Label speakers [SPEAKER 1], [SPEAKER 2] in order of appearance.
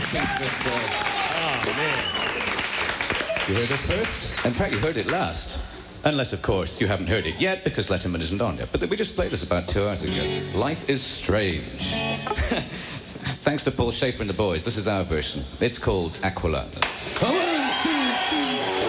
[SPEAKER 1] Oh, man.
[SPEAKER 2] You heard this first? In fact, you heard it last. Unless, of course, you haven't heard it yet because Letterman isn't on yet. But we just played this about 2 hours ago. Life is Strange. Thanks to Paul Schaefer and the boys, this is our version. It's called Aqualung. Come on!